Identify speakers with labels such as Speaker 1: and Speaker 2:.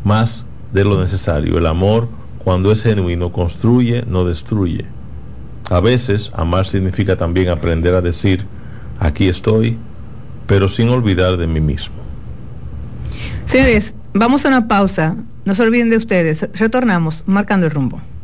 Speaker 1: más de lo necesario. El amor, cuando es genuino, construye, no destruye. A veces, amar significa también aprender a decir, aquí estoy, pero sin olvidar de mí mismo.
Speaker 2: Señores, vamos a una pausa. No se olviden de ustedes. Retornamos marcando el rumbo.